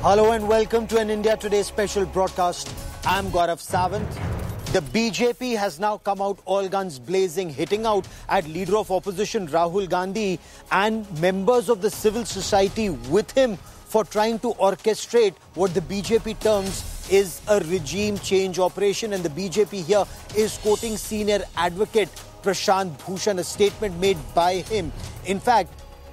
Hello and welcome to an India Today special broadcast. I'm Gaurav Sawant. The BJP has now come out all guns blazing, hitting out at leader of opposition Rahul Gandhi and members of the civil society with him for trying to orchestrate what the BJP terms is a regime change operation. And the BJP here is quoting senior advocate Prashant Bhushan, a statement made by him. In fact,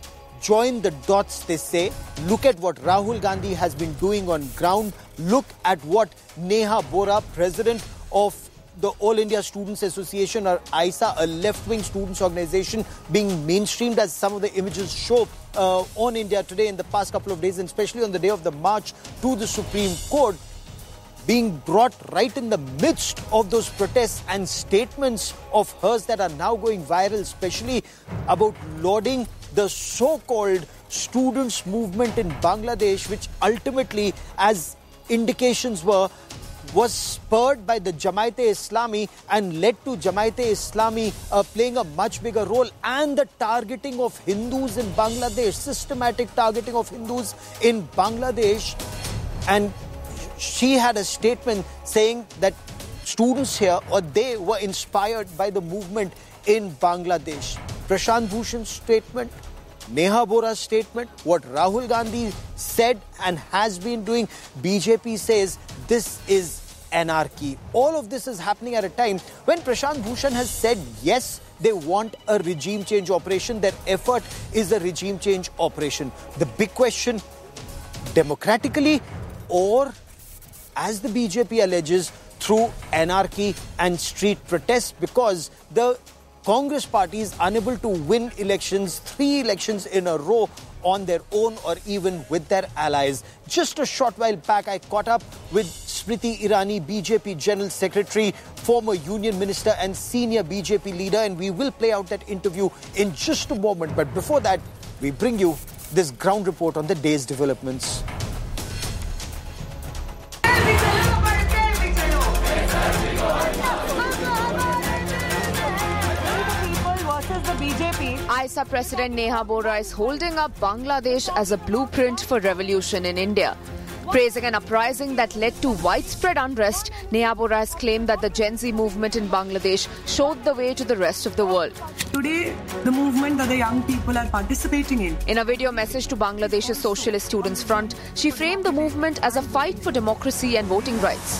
join the dots, they say. Look at what Rahul Gandhi has been doing on ground. Look at what Neha Bora, president of the All India Students Association, or AISA, a left-wing students organization, being mainstreamed as some of the images show on India Today in the past couple of days, and especially on the day of the march to the Supreme Court, being brought right in the midst of those protests, and statements of hers that are now going viral, especially about lauding the so-called students' movement in Bangladesh, which ultimately, as indications was spurred by the Jamaat-e-Islami and led to Jamaat-e-Islami playing a much bigger role, and the targeting of Hindus in Bangladesh, systematic targeting of Hindus in Bangladesh. And she had a statement saying that students here, or they were inspired by the movement in Bangladesh. Prashant Bhushan's statement, Neha Bora's statement, what Rahul Gandhi said and has been doing, BJP says this is anarchy. All of this is happening at a time when Prashant Bhushan has said, yes, they want a regime change operation. Their effort is a regime change operation. The big question, democratically, or as the BJP alleges, through anarchy and street protests, because the Congress party is unable to win elections, 3 elections in a row on their own or even with their allies. Just a short while back, I caught up with Smriti Irani, BJP General Secretary, former Union Minister and senior BJP leader, and we will play out that interview in just a moment. But before that, we bring you this ground report on the day's developments. AISA President Neha Bora is holding up Bangladesh as a blueprint for revolution in India. Praising an uprising that led to widespread unrest, Neha Bora has claimed that the Gen Z movement in Bangladesh showed the way to the rest of the world. Today, the movement that the young people are participating in a video message to Bangladesh's Socialist Students Front, she framed the movement as a fight for democracy and voting rights.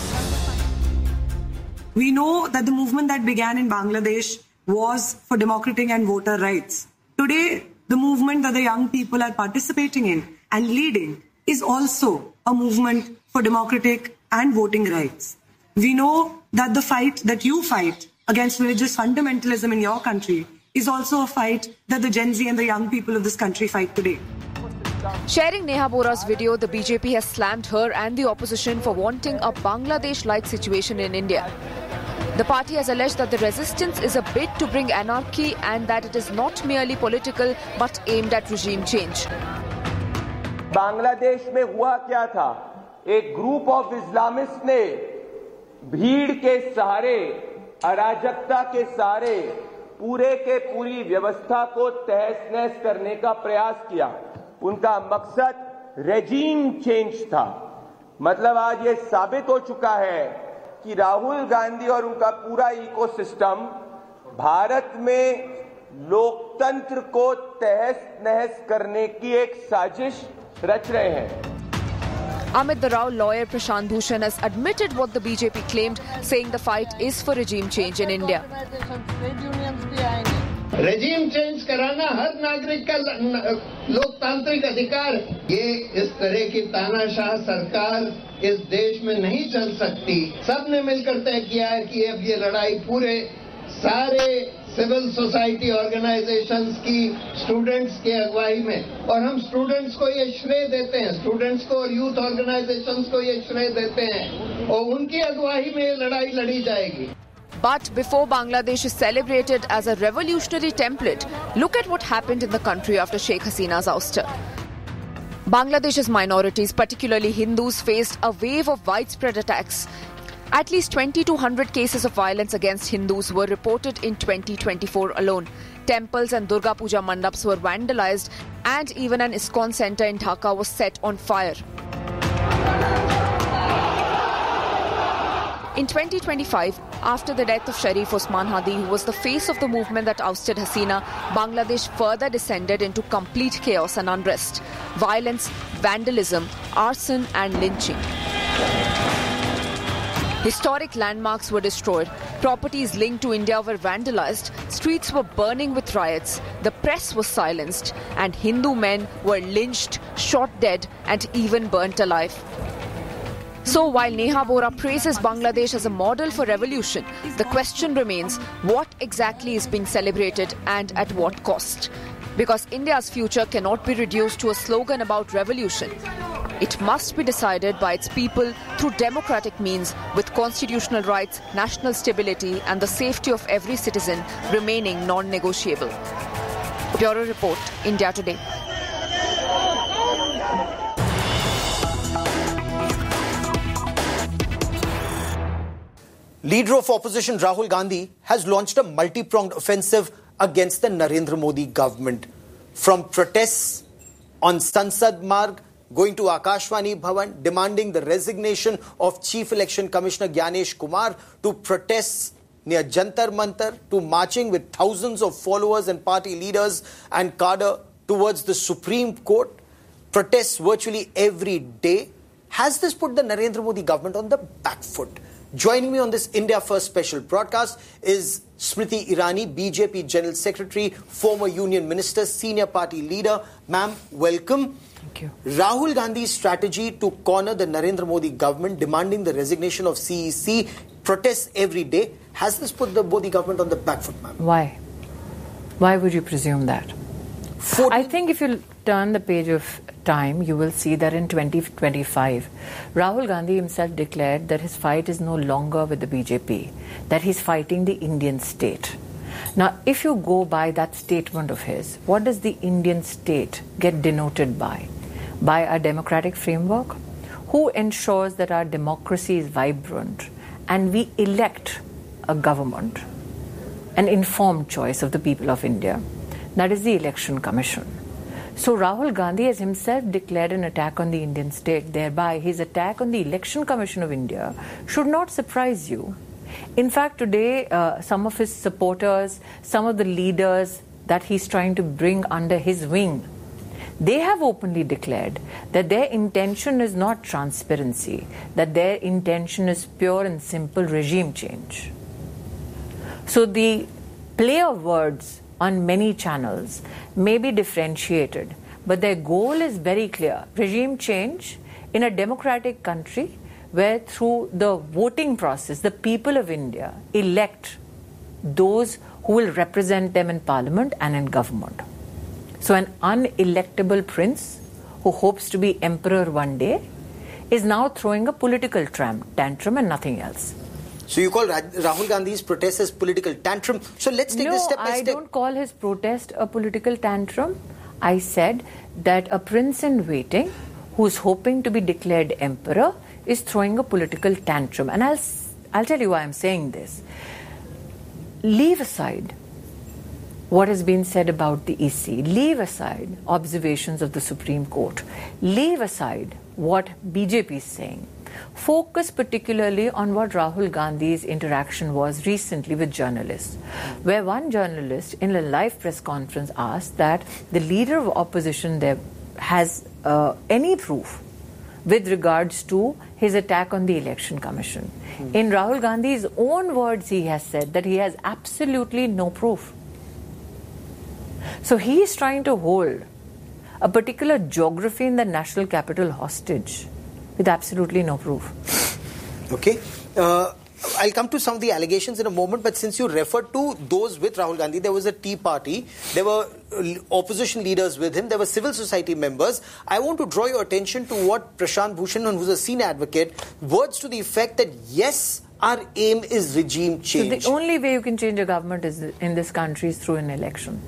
We know that the movement that began in Bangladesh was for democratic and voter rights. Today, the movement that the young people are participating in and leading is also a movement for democratic and voting rights. We know that the fight that you fight against religious fundamentalism in your country is also a fight that the Gen Z and the young people of this country fight today. Sharing Neha Bora's video, the BJP has slammed her and the opposition for wanting a Bangladesh-like situation in India. The party has alleged that the resistance is a bid to bring anarchy and that it is not merely political but aimed at regime change. Bangladesh में हुआ क्या था? एक group of Islamist ने भीड़ के सहारे, अराजकता के सहारे पूरे के पूरी व्यवस्था को तहस-नहस करने का प्रयास किया. उनका मकसद रेजिम चेंज था. मतलब आज ये साबित हो चुका है कि राहुल गांधी और उनका पूरा इकोसिस्टम भारत में लोकतंत्र को तहस-नहस करने की एक साजिश रच रहे हैं. Amid the Rao lawyer Prashant Bhushan has admitted what the BJP claimed, saying the fight is for regime change in India. Regime change कराना हर नागरिक का लोकतांत्रिक अधिकार. ये इस तरह की तानाशाह सरकार इस देश में नहीं चल सकती. सबने मिलकर तय किया है कि अब ये लड़ाई पूरे सारे सिविल सोसाइटी ऑर्गेनाइजेशंस की, स्टूडेंट्स के अगुवाई में, और हम स्टूडेंट्स को ये श्रेय देते हैं, स्टूडेंट्स को और यूथ ऑर्गेनाइजेशंस को ये श्रेय देते हैं, और उनकी अगुवाई में ये लड़ाई लड़ी जाएगी. But before Bangladesh is celebrated as a revolutionary template, look at what happened in the country after Sheikh Hasina's ouster. Bangladesh's minorities, particularly Hindus, faced a wave of widespread attacks. At least 2,200 cases of violence against Hindus were reported in 2024 alone. Temples and Durga Puja mandaps were vandalized, and even an ISKCON center in Dhaka was set on fire. In 2025, after the death of Sharif Osman Hadi, who was the face of the movement that ousted Hasina, Bangladesh further descended into complete chaos and unrest. Violence, vandalism, arson and lynching. Historic landmarks were destroyed, properties linked to India were vandalized, streets were burning with riots, the press was silenced, and Hindu men were lynched, shot dead, and even burnt alive. So while Neha Bora praises Bangladesh as a model for revolution, the question remains, what exactly is being celebrated and at what cost? Because India's future cannot be reduced to a slogan about revolution. It must be decided by its people through democratic means, with constitutional rights, national stability and the safety of every citizen remaining non-negotiable. Bureau Report, India Today. Leader of opposition Rahul Gandhi has launched a multi-pronged offensive against the Narendra Modi government. From protests on Sansad Marg, going to Akashvani Bhavan, demanding the resignation of Chief Election Commissioner Gyanesh Kumar, to protests near Jantar Mantar, to marching with thousands of followers and party leaders and cadre towards the Supreme Court, protests virtually every day. Has this put the Narendra Modi government on the back foot? Joining me on this India First special broadcast is Smriti Irani, BJP General Secretary, former Union Minister, senior party leader. Ma'am, welcome. Thank you. Rahul Gandhi's strategy to corner the Narendra Modi government, demanding the resignation of CEC, protests every day. Has this put the Modi government on the back foot, ma'am? Why? Why would you presume that? I think if you turn the page of time, you will see that in 2025, Rahul Gandhi himself declared that his fight is no longer with the BJP, that he's fighting the Indian state. Now, if you go by that statement of his, what does the Indian state get denoted by? By a democratic framework? Who ensures that our democracy is vibrant and we elect a government, an informed choice of the people of India? That is the Election Commission. So Rahul Gandhi has himself declared an attack on the Indian state. Thereby, his attack on the Election Commission of India should not surprise you. In fact, today, some of his supporters, some of the leaders that he's trying to bring under his wing, they have openly declared that their intention is not transparency, that their intention is pure and simple regime change. So the play of words on many channels may be differentiated, but their goal is very clear. Regime change in a democratic country where through the voting process, the people of India elect those who will represent them in parliament and in government. So an unelectable prince who hopes to be emperor one day is now throwing a political tantrum and nothing else. So you call Rahul Gandhi's protest as political tantrum. So let's take this step by step. No, I don't call his protest a political tantrum. I said that a prince in waiting who's hoping to be declared emperor is throwing a political tantrum. And I'll tell you why I'm saying this. Leave aside what has been said about the EC. Leave aside observations of the Supreme Court. Leave aside what BJP is saying. Focus particularly on what Rahul Gandhi's interaction was recently with journalists, where one journalist in a live press conference asked that the leader of opposition there has any proof with regards to his attack on the Election Commission. In Rahul Gandhi's own words, he has said that he has absolutely no proof. So he is trying to hold a particular geography in the national capital hostage with absolutely no proof. Okay. I'll come to some of the allegations in a moment, but since you referred to those with Rahul Gandhi, there was a Tea Party, there were opposition leaders with him, there were civil society members. I want to draw your attention to what Prashant Bhushan, who's a senior advocate, words to the effect that yes, our aim is regime change. So the only way you can change a government is in this country is through an election.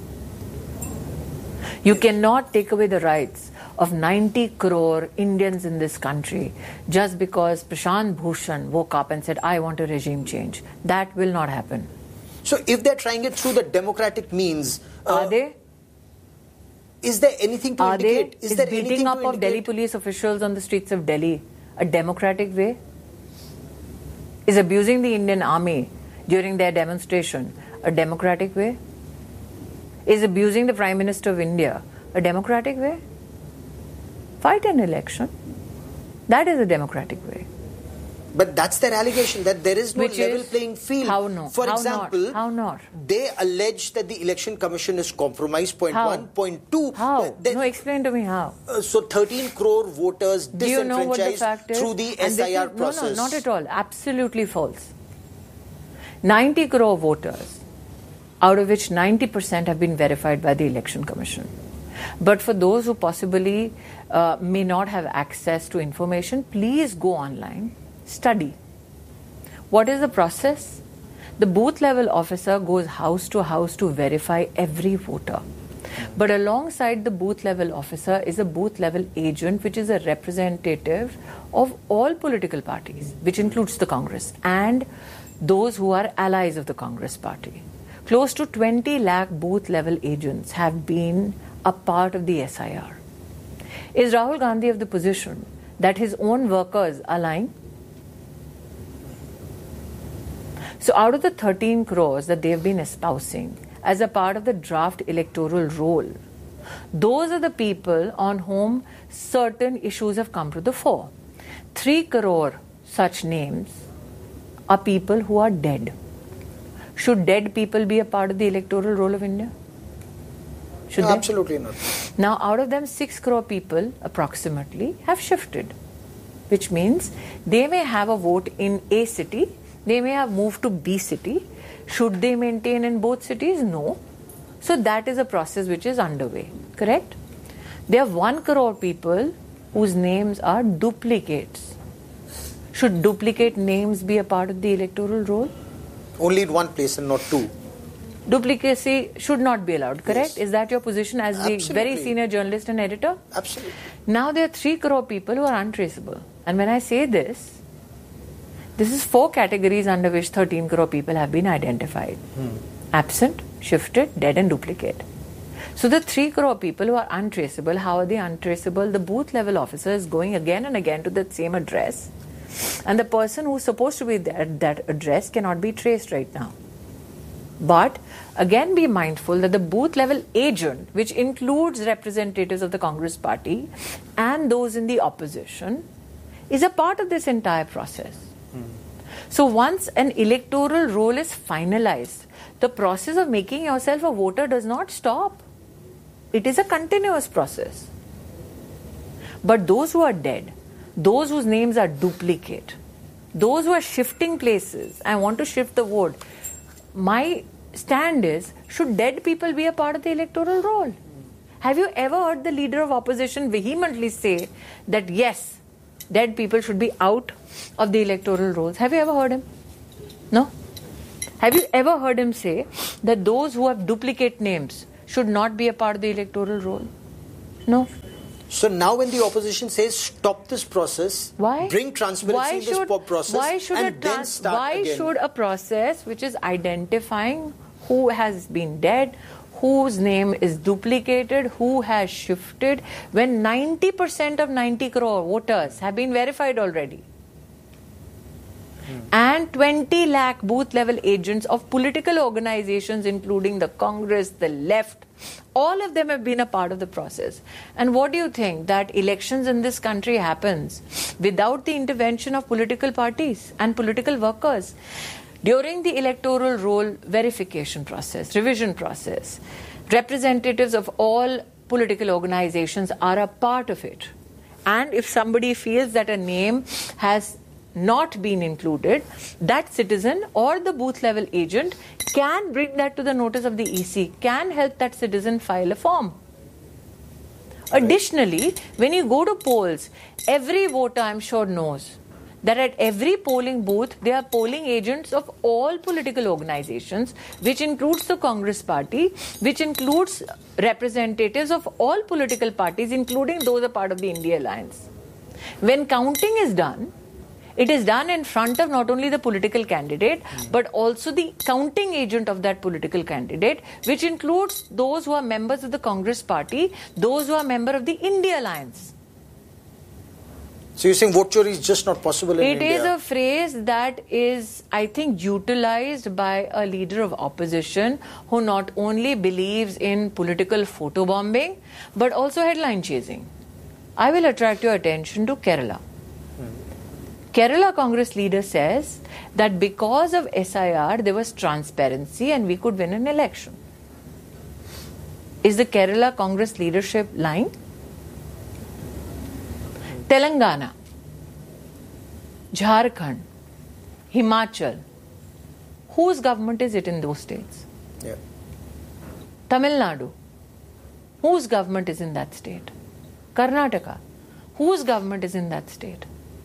You cannot take away the rights of 90 crore Indians in this country just because Prashant Bhushan woke up and said, I want a regime change. That will not happen. So if they're trying it through the democratic means... Are they? Is there anything to indicate? Is there beating up of Delhi police officials on the streets of Delhi a democratic way? Is abusing the Indian army during their demonstration a democratic way? Is abusing the Prime Minister of India a democratic way? Fight an election. That is a democratic way. But that's their allegation, that there is no level playing field. How no? For example, How not? They allege that the Election Commission is compromised, point How? 1. Point 2. How? No, explain to me how. So 13 crore voters Do you know what the disenfranchised fact is? through the And SIR process. No, not at all. Absolutely false. 90 crore voters, out of which 90% have been verified by the Election Commission. But for those who possibly may not have access to information, please go online, study. What is the process? The booth level officer goes house to verify every voter. But alongside the booth level officer is a booth level agent, which is a representative of all political parties, which includes the Congress and those who are allies of the Congress party. Close to 20 lakh booth level agents have been a part of the SIR. Is Rahul Gandhi of the position that his own workers are lying? So out of the 13 crores that they have been espousing as a part of the draft electoral roll, those are the people on whom certain issues have come to the fore. 3 crore such names are people who are dead. Should dead people be a part of the electoral roll of India? Should No, they? absolutely not. Now, out of them, 6 crore people approximately have shifted, which means they may have a vote in A city, they may have moved to B city. Should they maintain in both cities? No. So that is a process which is underway, correct? There are 1 crore people whose names are duplicates. Should duplicate names be a part of the electoral roll? Only in one place and not two. Duplicacy should not be allowed, correct? Yes. Is that your position as the Absolutely. very senior journalist and editor? Absolutely. Now there are 3 crore people who are untraceable. And when I say this is 4 categories under which 13 crore people have been identified. Absent, shifted, dead and duplicate. So the 3 crore people who are untraceable, how are they untraceable? The booth level officer is going again and again to that same address. And the person who's supposed to be there at that address cannot be traced right now. But again be mindful that the booth level agent, which includes representatives of the Congress party and those in the opposition, is a part of this entire process. So once an electoral roll is finalized, the process of making yourself a voter does not stop. It is a continuous process. But those who are dead, those whose names are duplicate, those who are shifting places and want to shift the vote, my stand is, should dead people be a part of the electoral roll? Have you ever heard the leader of opposition vehemently say that yes, dead people should be out of the electoral rolls? Have you ever heard him? No? Have you ever heard him say that those who have duplicate names should not be a part of the electoral roll? No. So now when the opposition says stop this process, Why? bring transparency in this process and then start again. Should a process which is identifying who has been dead, whose name is duplicated, who has shifted, when 90% of 90 crore voters have been verified already? And 20 lakh booth level agents of political organizations, including the Congress, the left, all of them have been a part of the process. And what do you think? That elections in this country happens without the intervention of political parties and political workers? During the electoral roll verification process, revision process, representatives of all political organizations are a part of it. And if somebody feels that a name has not been included, that citizen or the booth level agent can bring that to the notice of the EC, can help that citizen file a form. Additionally, when you go to polls, every voter, I'm sure, knows that at every polling booth, there are polling agents of all political organizations, which includes the Congress party, which includes representatives of all political parties, including those a part of the India Alliance. When counting is done, it is done in front of not only the political candidate, but also the counting agent of that political candidate, which includes those who are members of the Congress party, those who are members of the India Alliance. So you're saying vote chori is just not possible in India? It is a phrase that is, I think, utilized by a leader of opposition who not only believes in political photobombing but also headline chasing. I will attract your attention to Kerala. Kerala Congress leader says that because of SIR there was transparency and we could win an election. Is the Kerala Congress leadership lying? Telangana, Jharkhand, Himachal. Whose government is it in those states? Yeah. Tamil Nadu. Whose government is in that state? Karnataka. Whose government is in that state?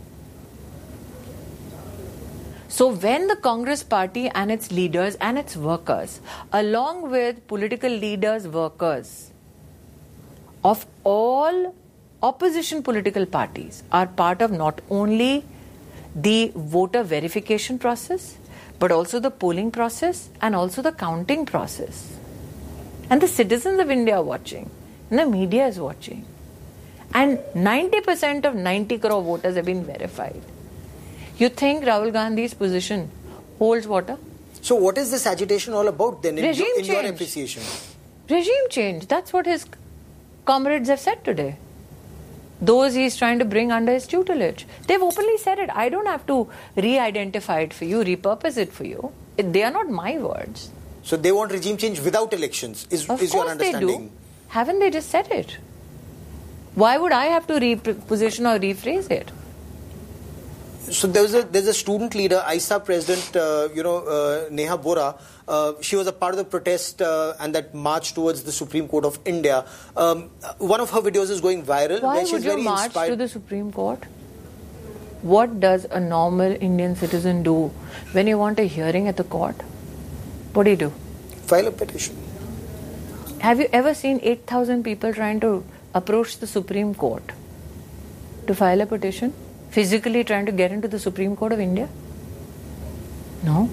So when the Congress party and its leaders and its workers, along with political leaders, workers of all opposition political parties are part of not only the voter verification process, but also the polling process and also the counting process. And the citizens of India are watching, and the media is watching. And 90% of 90 crore voters have been verified. You think Rahul Gandhi's position holds water? So what is this agitation all about then in Regime your change. appreciation? Regime change. That's what his comrades have said today. Those he's trying to bring under his tutelage. They've openly said it. I don't have to re-identify it for you, repurpose it for you. They are not my words. So they want regime change without elections, is your understanding? Of course they do. Haven't they just said it? Why would I have to reposition or rephrase it? So there's a student leader, ISA president, Neha Bora. She was a part of the protest and that march towards the Supreme Court of India. One of her videos is going viral. Why where she's would you very march inspired. to the Supreme Court? What does a normal Indian citizen do when you want a hearing at the court? What do? File a petition. Have you ever seen 8,000 people trying to approach the Supreme Court to file a petition? Physically trying to get into the Supreme Court of India? No.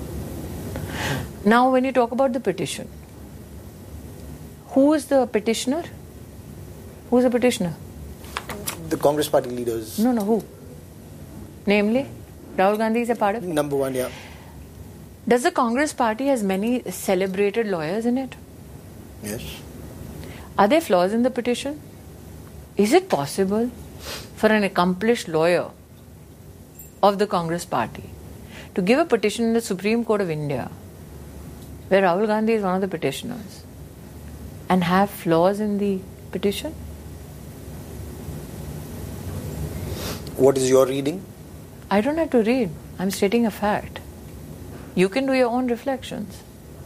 Now when you talk about the petition, who is the petitioner? Who is the petitioner? The Congress party leaders. No, who? Namely, Rahul Gandhi is a part of it. Number one, yeah. Does the Congress party has many celebrated lawyers in it? Yes. Are there flaws in the petition? Is it possible for an accomplished lawyer of the Congress party to give a petition in the Supreme Court of India where Rahul Gandhi is one of the petitioners and have flaws in the petition? What is your reading? I don't have to read. I'm stating a fact. You can do your own reflections.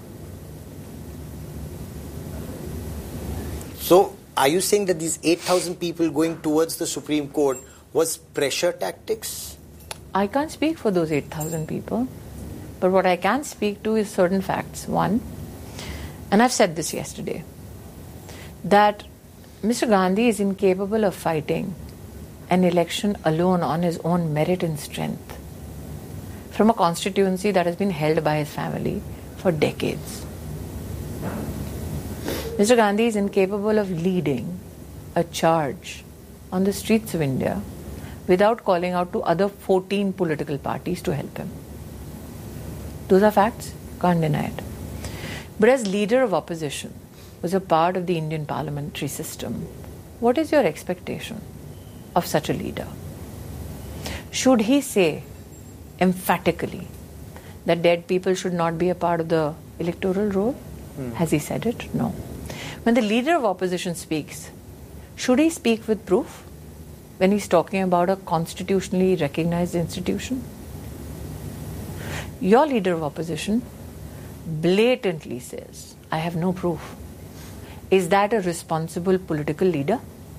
So, are you saying that these 8,000 people going towards the Supreme Court was pressure tactics? I can't speak for those 8,000 people. But what I can speak to is certain facts. One, and I've said this yesterday, that Mr. Gandhi is incapable of fighting an election alone on his own merit and strength from a constituency that has been held by his family for decades. Mr. Gandhi is incapable of leading a charge on the streets of India without calling out to other 14 political parties to help him. Those are facts, can't deny it. But as leader of opposition, was a part of the Indian parliamentary system, what is your expectation of such a leader? Should he say emphatically that dead people should not be a part of the electoral roll? Has he said it? No. When the leader of opposition speaks, should he speak with proof when he's talking about a constitutionally recognized institution? Your leader of opposition blatantly says, I have no proof. Is that a responsible political leader?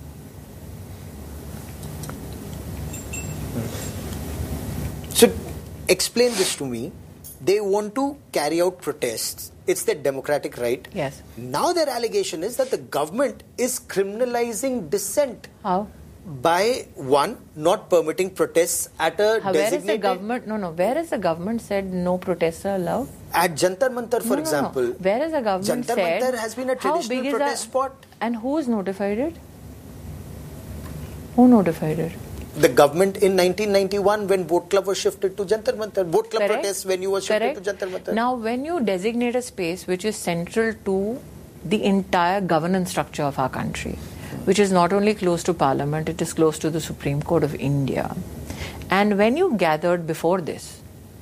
So, explain this to me. They want to carry out protests. It's their democratic right. Yes. Now their allegation is that the government is criminalizing dissent. How? By, one, not permitting protests at a designated... Where is the government? Where has the government said no protests are allowed? At Jantar Mantar, for example. Where has the government Jantar said... Mantar has been a traditional protest spot. And who has notified it? Who notified it? The government in 1991 when Boat Club was shifted to Jantar Mantar. Boat Club Correct. protests when you were shifted Correct. to Jantar Mantar. Now, when you designate a space which is central to the entire governance structure of our country, which is not only close to Parliament, it is close to the Supreme Court of India. And when you gathered before this,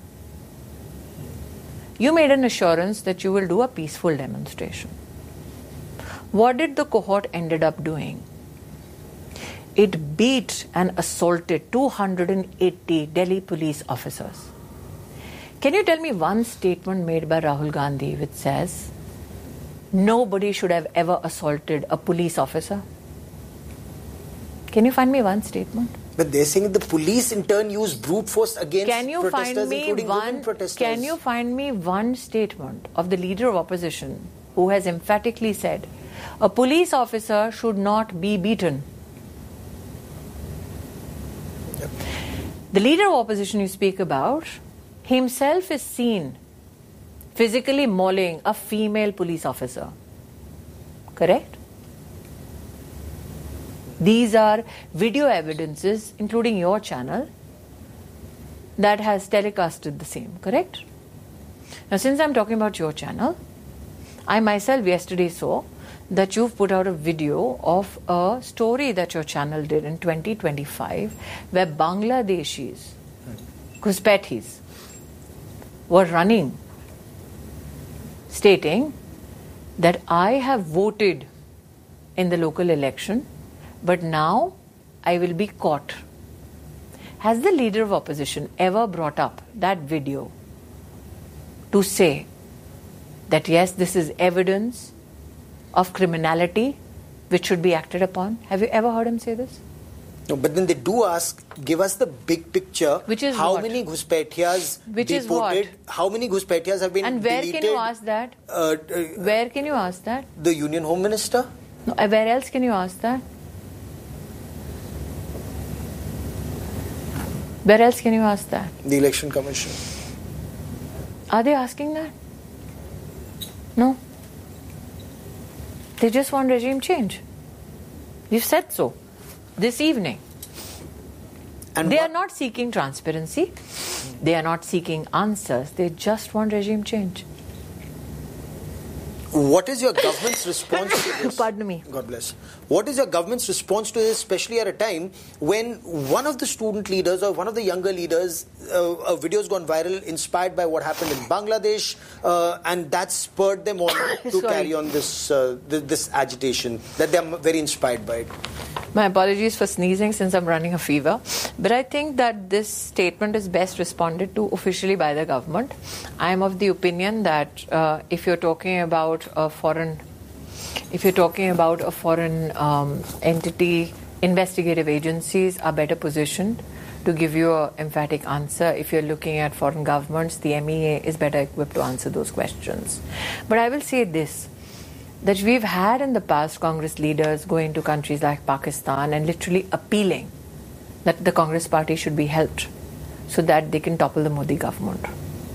you made an assurance that you will do a peaceful demonstration. What did the cohort ended up doing? It beat and assaulted 280 Delhi police officers. Can you tell me one statement made by Rahul Gandhi which says nobody should have ever assaulted a police officer? Can you find me one statement? But they're saying the police in turn use brute force against protesters, including women protesters. Can you find me one statement of the leader of opposition who has emphatically said a police officer should not be beaten? Yep. The leader of opposition you speak about himself is seen physically mauling a female police officer. Correct? These are video evidences, including your channel, that has telecasted the same, correct? Now, since I'm talking about your channel, I myself yesterday saw that you've put out a video of a story that your channel did in 2025 where Bangladeshis, Ghuspatis, were running, stating that I have voted in the local election, but now I will be caught. Has the leader of opposition ever brought up that video to say that yes, this is evidence of criminality which should be acted upon? Have you ever heard him say this? No, but then they do ask, give us the big picture. Which is how what? many Ghuspatias Which is deported? what? How many Ghuspatias have been And where deleted? can you ask that? Where can you ask that? The Union Home Minister? No, where else can you ask that? Where else can you ask that? The Election Commission. Are they asking that? No. They just want regime change. You've said so this evening. And They are not seeking transparency. They are not seeking answers. They just want regime change. What is your government's response to this? Pardon me. God bless. What is your government's response to this, especially at a time when one of the student leaders or one of the younger leaders, a video has gone viral inspired by what happened in Bangladesh, and that spurred them on to carry on this this agitation, that they are very inspired by it? My apologies for sneezing since I'm running a fever. But I think that this statement is best responded to officially by the government. I am of the opinion that if you're talking about a foreign entity, investigative agencies are better positioned to give you an emphatic answer. If you're looking at foreign governments, the MEA is better equipped to answer those questions. But I will say this, that we've had in the past Congress leaders going to countries like Pakistan and literally appealing that the Congress party should be helped so that they can topple the Modi government.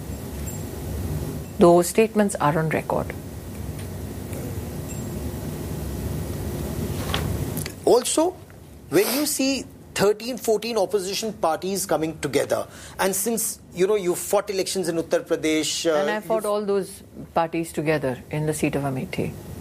Those statements are on record. Also, when you see 13, 14 opposition parties coming together, and since you fought elections in Uttar Pradesh, And I fought all those parties together in the seat of Amethi.